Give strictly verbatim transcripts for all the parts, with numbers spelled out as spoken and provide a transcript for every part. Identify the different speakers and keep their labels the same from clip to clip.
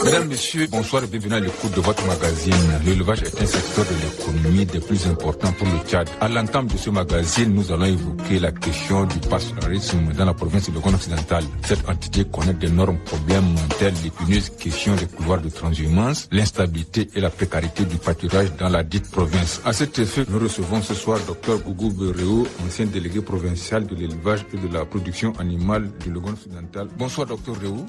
Speaker 1: Mesdames, Messieurs, bonsoir et bienvenue à l'écoute de votre magazine. L'élevage est un secteur de l'économie des plus importants pour le Tchad. À l'entame de ce magazine, nous allons évoquer la question du pastoralisme dans la province de Gona occidental. Cette entité connaît d'énormes problèmes tels l'épineuse question des couloirs de transhumance, l'instabilité et la précarité du pâturage dans la dite province. À cet effet, nous recevons ce soir Dr Gougou Bereo, ancien délégué provincial de l'élevage et de la production animale du Logone occidental. Bonsoir Dr Réou.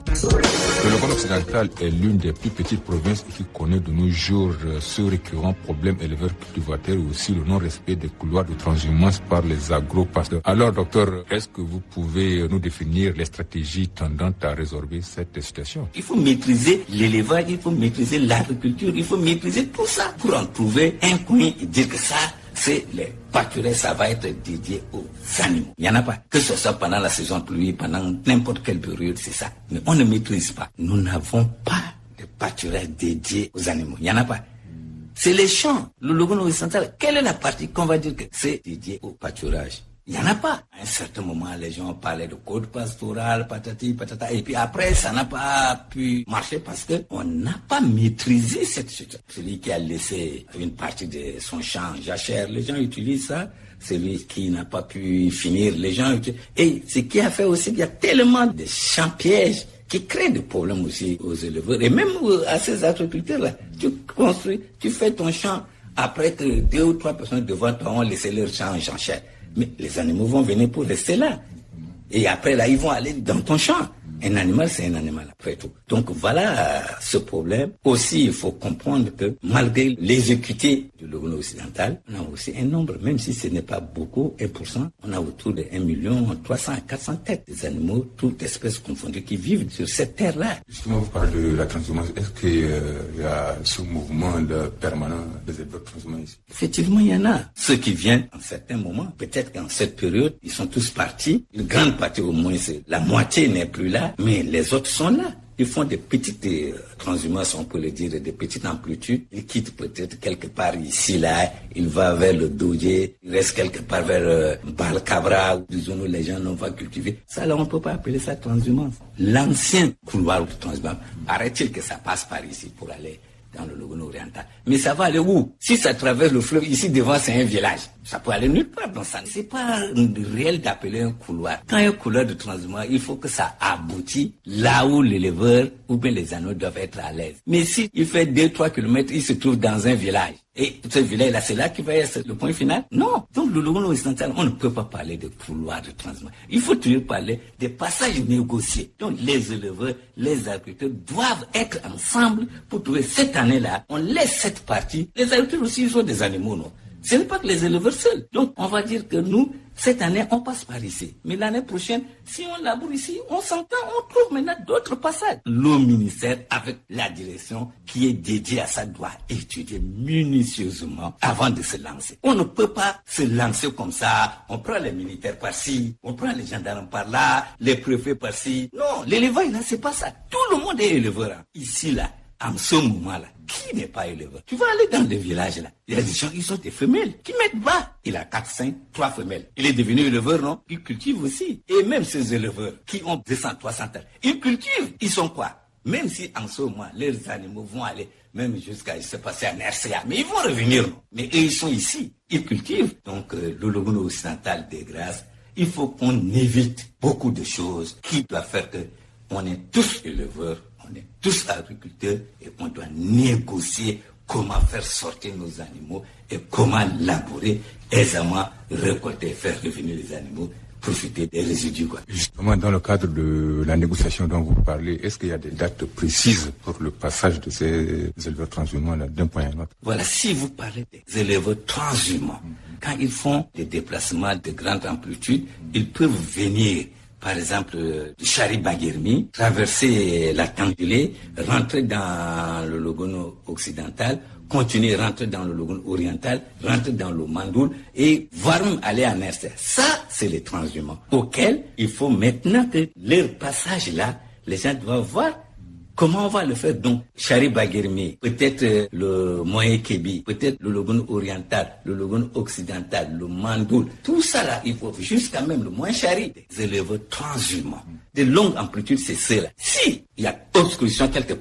Speaker 1: Le Logone occidental est l'une des plus petites provinces et qui connaît de nos jours ce récurrent problème éleveur cultivateur et aussi le non-respect des couloirs de transhumance par les agro-pasteurs. Alors docteur, est-ce que vous pouvez nous définir les stratégies tendant à résorber cette situation?
Speaker 2: Il faut maîtriser l'élevage, il faut maîtriser l'agriculture, il faut maîtriser tout ça pour en trouver un coin et dire que ça, c'est les pâturages, ça va être dédié aux animaux. Il n'y en a pas. Que ce soit pendant la saison de pluie, pendant n'importe quelle période, c'est ça. Mais on ne maîtrise pas. Nous n'avons pas de pâturage dédié aux animaux. Il n'y en a pas. C'est les champs. Le Logone occidental, quelle est la partie qu'on va dire que c'est dédié au pâturage? Il n'y en a pas. À un certain moment, les gens parlaient de code pastoral, patati, patata. Et puis après, ça n'a pas pu marcher parce qu'on n'a pas maîtrisé cette situation. Celui qui a laissé une partie de son champ jachère, les gens utilisent ça. Celui qui n'a pas pu finir, les gens utilisent. Et ce qui a fait aussi qu'il y a tellement de champs pièges qui créent des problèmes aussi aux éleveurs. Et même à ces agriculteurs-là. Tu construis, tu fais ton champ. Après que deux ou trois personnes devant toi ont laissé leur champ en jachère. Mais les animaux vont venir pour rester là. Et après, là, ils vont aller dans ton champ. Un animal, c'est un animal, après tout. Donc, voilà ce problème. Aussi, il faut comprendre que malgré les équités du Logone occidental, on a aussi un nombre, même si ce n'est pas beaucoup, un pour cent, on a autour de un million trois cents à quatre cents têtes des animaux, toutes espèces confondues, qui vivent sur cette terre-là.
Speaker 1: Justement, vous parlez de la transhumance. Est-ce qu'il euh, y a ce mouvement de permanent des éleveurs transhumants ici?
Speaker 2: Effectivement, il y en a. Ceux qui viennent en certains moments, peut-être qu'en cette période, ils sont tous partis. Une grande partie, au moins, c'est la moitié n'est plus là. Mais les autres sont là. Ils font des petites euh, transhumances, on peut le dire, des petites amplitudes. Ils quittent peut-être quelque part ici, là. Il va vers le Dodje. Il reste quelque part vers euh, Balkabra, où disons-nous, les gens n'ont pas cultivé. Ça, là, on ne peut pas appeler ça transhumance. L'ancien couloir de transhumance, paraît-il que ça passe par ici pour aller dans le Logone oriental. Mais ça va aller où? Si ça traverse le fleuve, ici devant c'est un village. Ça peut aller nulle part dans ça. C'est pas réel d'appeler un couloir. Quand il y a un couloir de transhumance, il faut que ça aboutit là où l'éleveur ou bien les animaux doivent être à l'aise. Mais si il fait deux, trois kilomètres, il se trouve dans un village. Et ce village-là, c'est là qui va être le point final? Non. Donc, le Logone occidental, on ne peut pas parler de couloir de transhumance. Il faut toujours parler des passages négociés. Donc, les éleveurs, les agriculteurs doivent être ensemble pour trouver cette année-là. On laisse cette partie. Les agriculteurs aussi, ils sont des animaux, non? Ce n'est pas que les éleveurs seuls. Donc, on va dire que nous, cette année, on passe par ici. Mais l'année prochaine, si on laboure ici, on s'entend, on trouve maintenant d'autres passages. Le ministère, avec la direction qui est dédiée à ça, doit étudier minutieusement avant de se lancer. On ne peut pas se lancer comme ça. On prend les militaires par-ci, on prend les gendarmes par-là, les préfets par-ci. Non, l'élevage, là, c'est pas ça. Tout le monde est éleveur. Hein. Ici, là, en ce moment-là, qui n'est pas éleveur? Tu vas aller dans des villages là. Il y a des gens qui sont des femelles, qui mettent bas. Il a quatre, cinq, trois femelles. Il est devenu éleveur, non? Il cultive aussi. Et même ces éleveurs qui ont deux cents, trois cents ans, ils cultivent. Ils sont quoi? Même si en ce moment, leurs animaux vont aller même jusqu'à, je sais pas, c'est un R C A, mais ils vont revenir, non? Mais eux, ils sont ici. Ils cultivent. Donc, euh, le Logone occidental des grâces, il faut qu'on évite beaucoup de choses qui doivent faire que on est tous éleveurs. On est tous agriculteurs et on doit négocier comment faire sortir nos animaux et comment labourer aisément, récolter, faire revenir les animaux, profiter des résidus. Quoi.
Speaker 1: Justement, dans le cadre de la négociation dont vous parlez, est-ce qu'il y a des dates précises pour le passage de ces éleveurs transhumants d'un point à un autre?
Speaker 2: Voilà, si vous parlez des éleveurs transhumants, mm-hmm. quand ils font des déplacements de grande amplitude, mm-hmm. ils peuvent venir. Par exemple, du Chari-Baguirmi, traverser la Tangulé, rentrer dans le Logone occidental, continuer, rentrer dans le Logone oriental, rentrer dans le Mandoul et voire même aller en Est. Ça, c'est les transhumants auxquels il faut maintenant que leur passage là, les gens doivent voir comment on va le faire. Donc, Chari-Baguirmi, peut-être euh, le Moyen-Kébi, peut-être le Logone oriental, le Logone occidental, le Mandoul, tout ça là, il faut jusqu'à même le Moyen-Chari, des éleveurs transhumants. De longue amplitude, c'est cela. Si il y a obstruction quelque part,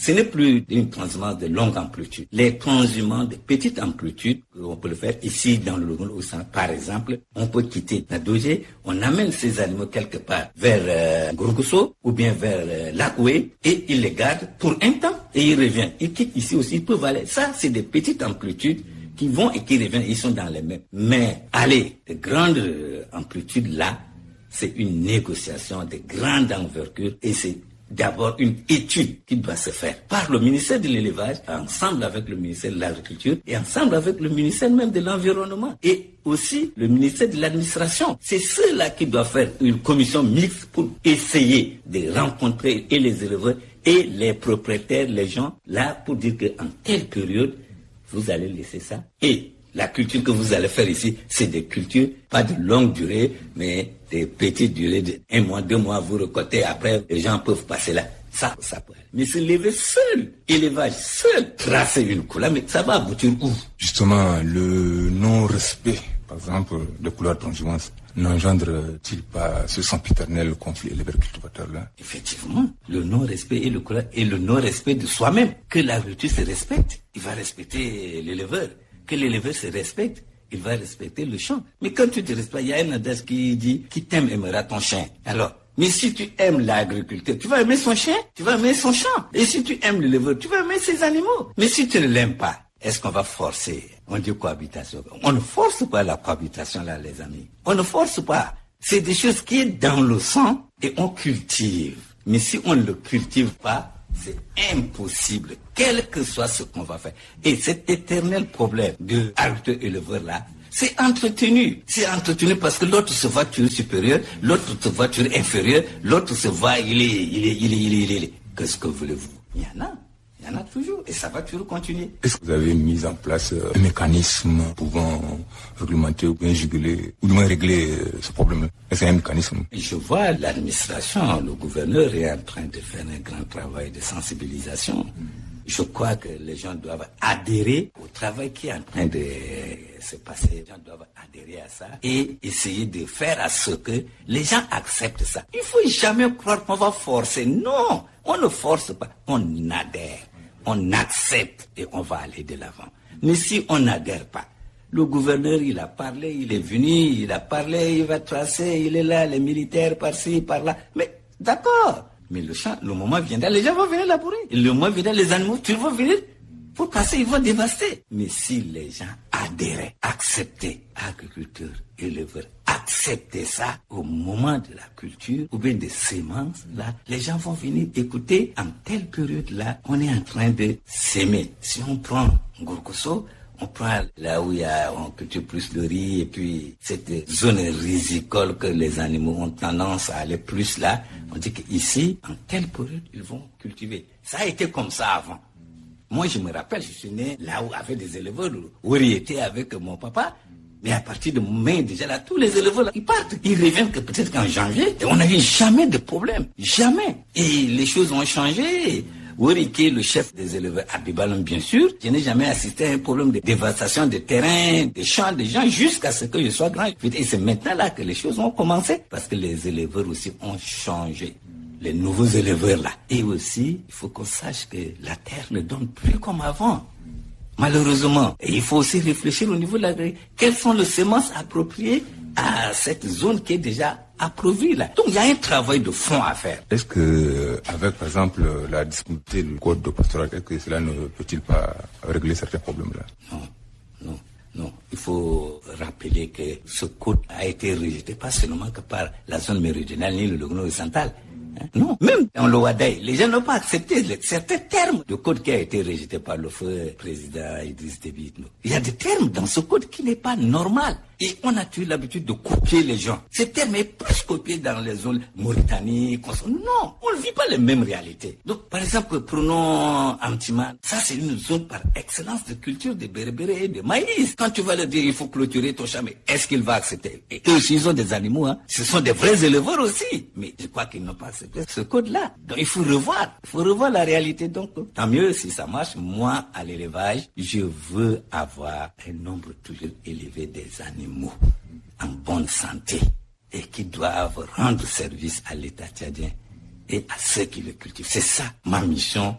Speaker 2: Ce n'est plus une transhumance de longue amplitude. Les transhumances de petite amplitude, on peut le faire ici dans le Logone Océan. Par exemple, on peut quitter Nadogé, on amène ces animaux quelque part vers euh, Gourgousso ou bien vers euh, Lakoué et ils les gardent pour un temps et ils reviennent. Ils quittent ici aussi, ils peuvent aller. Ça, c'est des petites amplitudes qui vont et qui reviennent, ils sont dans les mêmes. Mais allez, de grandes euh, amplitudes là, c'est une négociation de grande envergure et c'est d'abord une étude qui doit se faire par le ministère de l'élevage, ensemble avec le ministère de l'agriculture et ensemble avec le ministère même de l'environnement et aussi le ministère de l'administration. C'est ceux-là qui doivent faire une commission mixte pour essayer de rencontrer et les éleveurs et les propriétaires, les gens, là pour dire qu'en telle période, vous allez laisser ça. Et la culture que vous allez faire ici, c'est des cultures, pas de longue durée, mais des petites durées de un mois, deux mois, vous récoltez, après, les gens peuvent passer là. Ça, ça peut aller. Mais se lever seul, élevage seul, tracer une couleur, mais ça va aboutir où?
Speaker 1: Justement, le non-respect, par exemple, de couleurs transhumance, n'engendre-t-il pas ce sempiternel conflit éleveur-cultivateur-là?
Speaker 2: Effectivement, le non-respect et le couleur, et le non-respect de soi-même. Que l'agriculture se respecte, il va respecter l'éleveur. Que l'éleveur se respecte, il va respecter le champ. Mais quand tu te respectes, il y a un adage qui dit, qui t'aime aimera ton chien. Alors, mais si tu aimes l'agriculteur, tu vas aimer son chien, tu vas aimer son champ. Et si tu aimes l'éleveur, tu vas aimer ses animaux. Mais si tu ne l'aimes pas, est-ce qu'on va forcer? On dit cohabitation. On ne force pas la cohabitation là, les amis. On ne force pas. C'est des choses qui sont dans le sang et on cultive. Mais si on ne le cultive pas, c'est impossible, quel que soit ce qu'on va faire. Et cet éternel problème de agriculteur-éleveur là, c'est entretenu. C'est entretenu parce que l'autre se voit tu es supérieur, l'autre se voit tu es inférieur, l'autre se voit il est, il est, il est, il est, il est. Il est. Qu'est-ce que voulez-vous? Il y en a. Il y en a toujours et ça va toujours continuer.
Speaker 1: Est-ce que vous avez mis en place un mécanisme pouvant réglementer ou bien juguler ou du moins régler ce problème? Est-ce qu'il y a un mécanisme?
Speaker 2: Je vois l'administration, le gouverneur est en train de faire un grand travail de sensibilisation. Je crois que les gens doivent adhérer au travail qui est en train de se passer. Les gens doivent adhérer à ça et essayer de faire à ce que les gens acceptent ça. Il ne faut jamais croire qu'on va forcer. Non, on ne force pas, on adhère. On accepte et on va aller de l'avant. Mais si on n'adhère pas, le gouverneur, il a parlé, il est venu, il a parlé, il va tracer, il est là, les militaires par-ci, par-là. Mais d'accord, mais le champ, le moment viendra, les gens vont venir labourer. Et le moment viendra, les animaux, tu vont venir pour passer, ils vont dévaster. Mais si les gens adhéraient, acceptaient, agriculteurs, éleveurs, accepter ça au moment de la culture ou bien des semences, là, les gens vont venir écouter en telle période-là, on est en train de s'aimer. Si on prend Gourgousso, on prend là où il y a, on cultive plus le riz et puis cette zone risicole que les animaux ont tendance à aller plus là, on dit qu'ici, en telle période, ils vont cultiver. Ça a été comme ça avant. Moi, je me rappelle, je suis né là où avait des éleveurs, où il était avec mon papa. Mais à partir de mai, déjà là, tous les éleveurs, là, ils partent. Ils reviennent que peut-être qu'en janvier, on n'avait jamais de problème. Jamais. Et les choses ont changé. Woriki, le chef des éleveurs, Abibalon, bien sûr, je n'ai jamais assisté à un problème de dévastation de terrain, de champs, de gens, jusqu'à ce que je sois grand. Et c'est maintenant là que les choses ont commencé. Parce que les éleveurs aussi ont changé. Les nouveaux éleveurs là. Et aussi, il faut qu'on sache que la terre ne donne plus comme avant. Malheureusement. Et il faut aussi réfléchir au niveau de l'agriculture. Quelles sont les semences appropriées à cette zone qui est déjà approuvée là? Donc il y a un travail de fond à faire.
Speaker 1: Est-ce que, avec par exemple la disponibilité du code de pastoral, est-ce que cela ne peut-il pas régler certains problèmes là?
Speaker 2: Non, non, non. Il faut rappeler que ce code a été rejeté pas seulement que par la zone méridionale ni le Logone occidental. Hein? Non, même dans le Wadaï, les gens n'ont pas accepté les, certains termes du code qui a été rejeté par le feu président Idriss Déby Itno. Il y a des termes dans ce code qui n'est pas normal. Et on a eu l'habitude de copier les gens. Ces termes est plus copié dans les zones Mauritanie, Conso. Non, on ne vit pas les mêmes réalités. Donc, par exemple, prenons Amtiman. Ça, c'est une zone par excellence de culture de berbéré et de maïs. Quand tu vas leur dire, il faut clôturer ton champ, mais est-ce qu'il va accepter? Et eux aussi, ils ont des animaux. Hein. Ce sont des vrais éleveurs aussi. Mais je crois qu'ils n'ont pas accepté ce code-là. Donc, il faut revoir. Il faut revoir la réalité. Donc, tant mieux si ça marche. Moi, à l'élevage, je veux avoir un nombre toujours élevé des animaux en bonne santé et qui doivent rendre service à l'État tchadien et à ceux qui le cultivent. C'est ça ma mission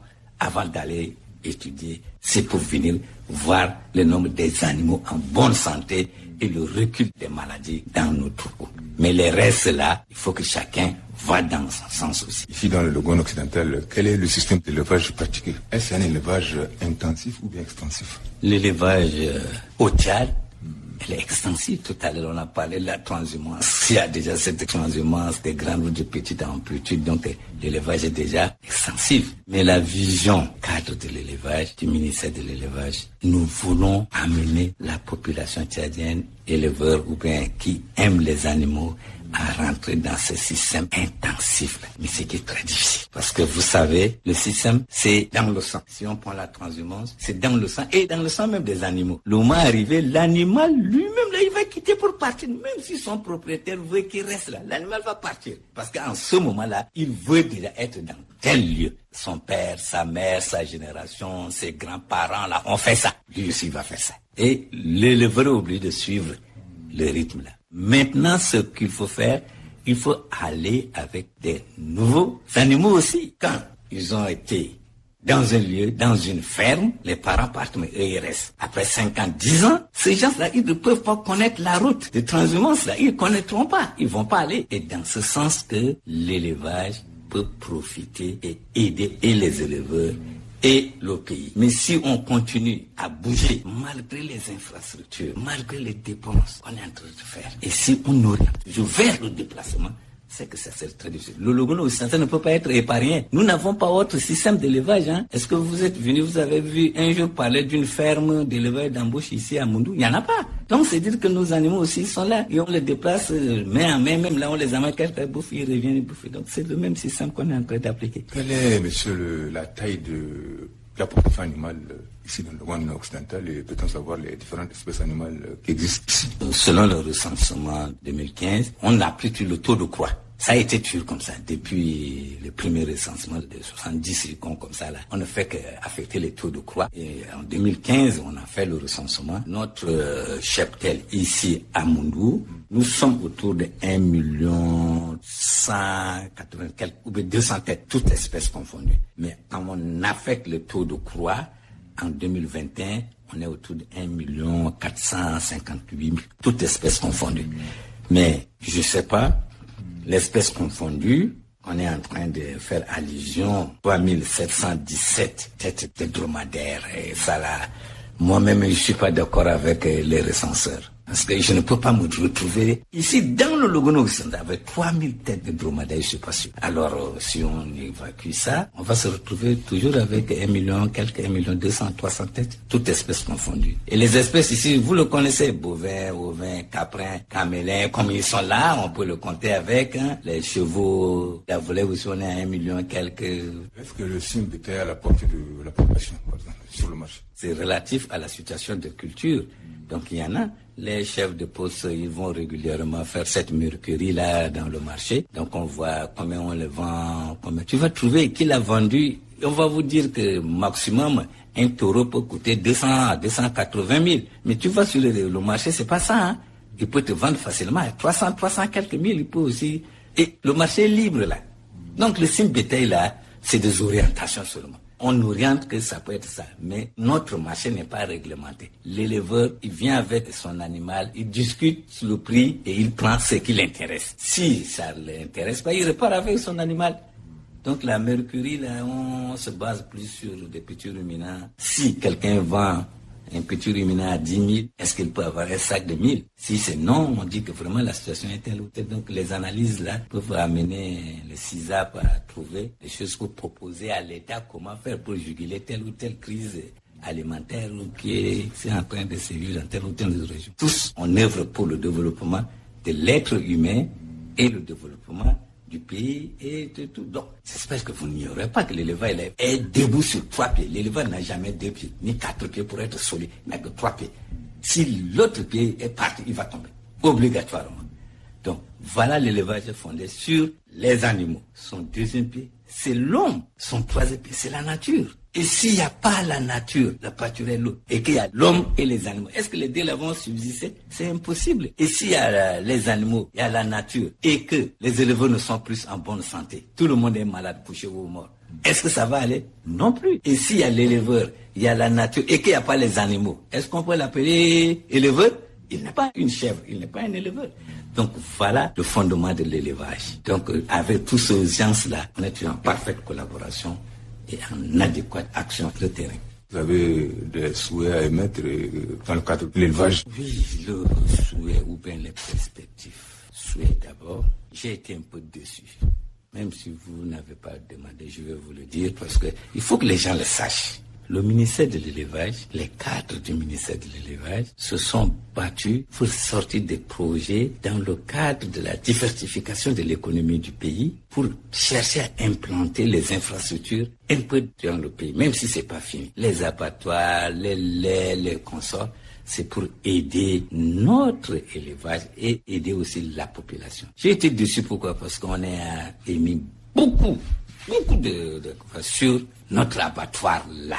Speaker 2: avant d'aller étudier, c'est pour venir voir le nombre des animaux en bonne santé et le recul des maladies dans nos troupeaux. Mais les restes là, il faut que chacun va dans son sens aussi.
Speaker 1: Ici dans le Logone occidental, quel est le système d'élevage pratiqué? Est-ce un élevage intensif ou bien extensif?
Speaker 2: L'élevage euh, au Tchad, elle est extensive. Tout à l'heure, on a parlé de la transhumance. Il y a déjà cette transhumance des grandes ou de petites amplitudes, donc l'élevage est déjà extensif. Mais la vision cadre de l'élevage, du ministère de l'élevage, nous voulons amener la population tchadienne, éleveurs ou bien qui aiment les animaux, à rentrer dans ce système intensif. Mais c'est qui est très difficile. Parce que vous savez, le système, c'est dans le sang. Si on prend la transhumance, c'est dans le sang et dans le sang même des animaux. Le moment arrivé, l'animal lui-même, là, il va quitter pour partir. Même si son propriétaire veut qu'il reste là, l'animal va partir. Parce qu'en ce moment-là, il veut déjà être dans tel lieu. Son père, sa mère, sa génération, ses grands-parents, là, on fait ça. Lui aussi, il va faire ça. Et l'éleveur est obligé de suivre le rythme là. Maintenant, ce qu'il faut faire, il faut aller avec des nouveaux animaux aussi. Quand ils ont été dans un lieu, dans une ferme, les parents partent, mais eux, ils restent. Après cinq ans, dix ans, ces gens-là, ils ne peuvent pas connaître la route de transhumance, là. Ils ne connaîtront pas. Ils vont pas aller. Et dans ce sens que l'élevage peut profiter et aider et les éleveurs et le pays. Mais si on continue à bouger, malgré les infrastructures, malgré les dépenses qu'on est en train de faire, et si on oriente toujours vers le déplacement, c'est que ça serait très difficile. Le Logone occidental ne peut pas être épargné. Nous n'avons pas autre système d'élevage. Hein. Est-ce que vous êtes venu, vous avez vu un jour parler d'une ferme d'élevage d'embauche ici à Moundou? Il n'y en a pas. Donc c'est dire que nos animaux aussi sont là. Et on les déplace main en main, même là on les amène quelqu'un bouffe, ils reviennent, ils bouffent. Donc c'est le même système qu'on est en train d'appliquer.
Speaker 1: Quelle est, monsieur, le, la taille de la population animale ici dans le Logone occidental et peut-on savoir les différentes espèces animales qui existent ici?
Speaker 2: Selon le recensement deux mille quinze, on n'a plus le taux de croix. Ça a été toujours comme ça depuis le premier recensement de soixante-dix comme ça là. On ne fait qu'affecter les taux de croix. Et en deux mille quinze, on a fait le recensement. Notre euh, cheptel ici à Moundou, nous sommes autour de un million cent quatre-vingts quelques ou deux cents têtes, toutes espèces confondues. Mais quand on affecte le taux de croix, en deux mille vingt et un, on est autour de un million quatre cent cinquante-huit mille, toutes espèces confondues. Mais je sais pas, l'espèce confondue, on est en train de faire allusion trois mille sept cent dix-sept têtes de dromadaires. Et ça là, moi-même, je suis pas d'accord avec les recenseurs. Parce que je ne peux pas me retrouver ici dans le Logone occidental avec trois mille têtes de dromadaires, je suis pas sûr. Alors, euh, si on évacue ça, on va se retrouver toujours avec un million, quelques un million deux cent, trois cents têtes, toutes espèces confondues. Et les espèces ici, vous le connaissez, bovins, ovins, caprins, camélins, comme ils sont là, on peut le compter avec, hein, les chevaux, la volaille aussi, on est à un million, quelques.
Speaker 1: Est-ce que le sim était à la portée de la population, par exemple, sur le marché?
Speaker 2: C'est relatif à la situation de culture. Donc il y en a. Les chefs de poste, ils vont régulièrement faire cette mercurie-là dans le marché. Donc on voit combien on le vend, combien. Tu vas trouver qui l'a vendu. On va vous dire que maximum, un taureau peut coûter deux cents à deux cent quatre-vingt mille. Mais tu vas sur le, le marché, c'est pas ça, hein. Il peut te vendre facilement à trois cents, trois cents quelques mille, il peut aussi. Et le marché est libre, là. Donc le signe bétail, là, c'est des orientations seulement. On oriente que ça peut être ça, mais notre marché n'est pas réglementé. L'éleveur, il vient avec son animal, il discute sur le prix et il prend ce qui l'intéresse. Si ça ne l'intéresse pas, il repart avec son animal. Donc la mercurie, là, on se base plus sur des petits ruminants. Si quelqu'un vend un petit ruminant à dix mille, est-ce qu'il peut avoir un sac de mille? Si c'est non, on dit que vraiment la situation est telle ou telle. Donc les analyses là peuvent amener le C I S A P à trouver des choses pour proposer à l'État comment faire pour juguler telle ou telle crise alimentaire ou qui est, c'est en train de sévir dans telle ou telle région. Tous, on œuvre pour le développement de l'être humain et le développement du pays et de tout. Donc, j'espère que vous n'ignorez pas que l'éleveur est debout sur trois pieds. L'éleveur n'a jamais deux pieds, ni quatre pieds pour être solide, il n'a que trois pieds. Si l'autre pied est parti, il va tomber, obligatoirement. Donc, voilà l'élevage fondé sur les animaux. Son deuxième pied, c'est l'homme. Son troisième pied, c'est la nature. Et s'il n'y a pas la nature, la pâturée, l'eau, et qu'il y a l'homme et les animaux, est-ce que les deux là vont subsister? C'est impossible. Et s'il y a les animaux, il y a la nature, et que les éleveurs ne sont plus en bonne santé, tout le monde est malade, couché ou mort, Est-ce que ça va aller? Non plus. Et s'il y a l'éleveur, il y a la nature et qu'il n'y a pas les animaux, est-ce qu'on peut l'appeler éleveur? Il n'est pas une chèvre, il n'est pas un éleveur. Donc voilà le fondement de l'élevage. Donc avec tous ces gens-là, on est en parfaite collaboration et en adéquate action sur le terrain.
Speaker 1: Vous avez des souhaits à émettre dans le cadre de l'élevage?
Speaker 2: Oui, le souhait ou bien les perspectives. Souhait d'abord, j'ai été un peu déçu. Même si vous n'avez pas demandé, je vais vous le dire parce que il faut que les gens le sachent. Le ministère de l'élevage, les cadres du ministère de l'élevage se sont battus pour sortir des projets dans le cadre de la diversification de l'économie du pays pour chercher à implanter les infrastructures un peu dans le pays, même si c'est pas fini. Les abattoirs, les laits, les consorts, c'est pour aider notre élevage et aider aussi la population. J'ai été déçu, pourquoi? Parce qu'on a émis beaucoup, beaucoup de, de sur notre abattoir là.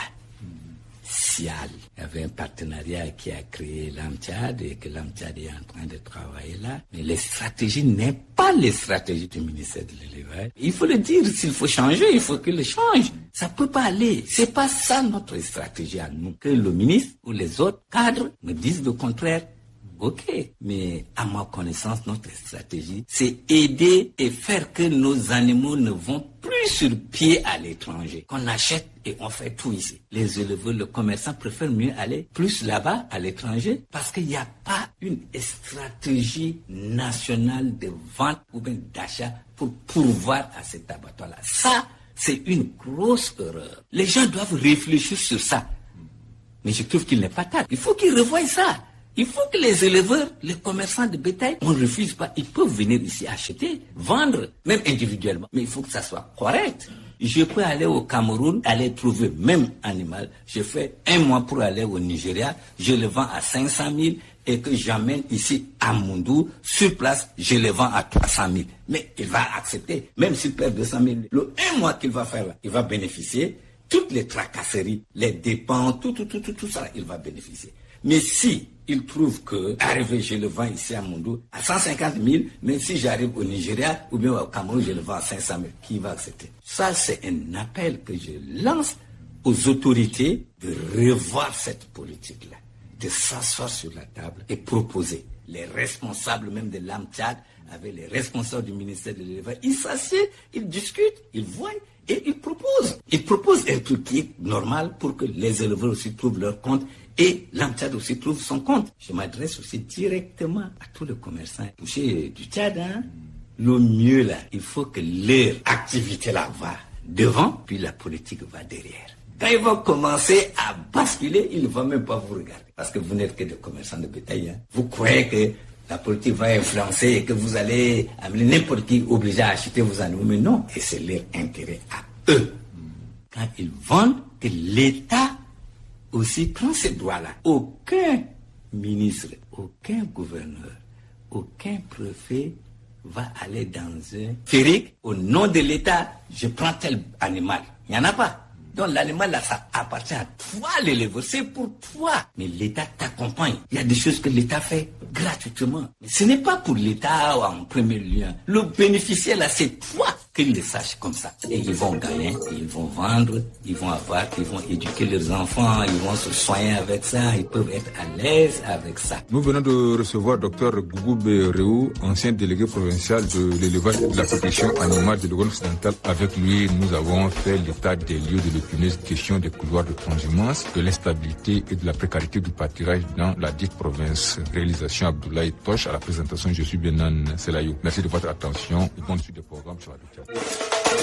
Speaker 2: Sial. Il y avait un partenariat qui a créé l'AMTIAD et que l'AMTIAD est en train de travailler là. Mais les stratégies n'est pas les stratégies du ministère de l'élevage. Il faut le dire, s'il faut changer, il faut qu'il le change. Ça peut pas aller. C'est pas ça notre stratégie à nous. Que le ministre ou les autres cadres me disent le contraire. Ok, mais à ma connaissance, notre stratégie, c'est aider et faire que nos animaux ne vont plus sur pied à l'étranger. Qu'on achète et on fait tout ici. Les éleveurs, le commerçant préfèrent mieux aller plus là-bas, à l'étranger, parce qu'il n'y a pas une stratégie nationale de vente ou bien d'achat pour pourvoir à cet abattoir-là. Ça, c'est une grosse erreur. Les gens doivent réfléchir sur ça. Mais je trouve qu'il n'est pas tard. Il faut qu'ils revoient ça. Il faut que les éleveurs, les commerçants de bétail, on ne refuse pas. Ils peuvent venir ici acheter, vendre, même individuellement. Mais il faut que ça soit correct. Je peux aller au Cameroun, aller trouver même animal. Je fais un mois pour aller au Nigeria, je le vends à cinq cent mille et que j'amène ici à Moundou, sur place, je le vends à trois cent mille. Mais il va accepter, même s'il perd deux cent mille. Le un mois qu'il va faire là, il va bénéficier. Toutes les tracasseries, les dépenses, tout, tout, tout, tout, tout ça, il va bénéficier. Mais si il trouve que, arrivé, je le vends ici à Moundou à cent cinquante mille, mais si j'arrive au Nigeria ou bien au Cameroun, je le vends à cinq cent mille, qui va accepter? Ça, c'est un appel que je lance aux autorités de revoir cette politique-là, de s'asseoir sur la table et proposer. Les responsables même de l'AMTIAD, avec les responsables du ministère de l'élevage, ils s'assiedent, ils discutent, ils voient et ils proposent. Ils proposent un truc qui est normal pour que les éleveurs aussi trouvent leur compte et l'AMTIAD aussi trouve son compte. Je m'adresse aussi directement à tous les commerçants touchés du Tchad. Hein. Le mieux là, il faut que leur activité là va devant, puis la politique va derrière. Quand ils vont commencer à basculer, ils ne vont même pas vous regarder. Parce que vous n'êtes que des commerçants de bétail. Hein. Vous croyez que la politique va influencer et que vous allez amener n'importe qui obligé à acheter vos animaux. Mais non, et c'est leur intérêt à eux. Quand ils vendent, que l'État aussi prend ces droits-là. Aucun ministre, aucun gouverneur, aucun préfet va aller dans un férique au nom de l'État, je prends tel animal. Il n'y en a pas. Donc l'animal là, ça appartient à toi l'éleveur, c'est pour toi. Mais l'État t'accompagne. Il y a des choses que l'État fait gratuitement. Mais ce n'est pas pour l'État en premier lieu. Le bénéficiaire là, c'est toi qu'ils le sachent comme ça. Et ils vont gagner, ils vont vendre, ils vont avoir, ils vont éduquer leurs enfants, ils vont se soigner avec ça, ils peuvent être à l'aise avec ça.
Speaker 1: Nous venons de recevoir Dr Gougoubé Réou, ancien délégué provincial de l'élevage et de la protection animale de l'Ouest occidental. Avec lui, nous avons fait l'état des lieux de l'épineuse question des couloirs de transhumance, de l'instabilité et de la précarité du pâturage dans la dite province. Réalisation Abdoulaye Toche, à la présentation, je suis Benan Selayou. Merci de votre attention et bonne suite des programmes sur la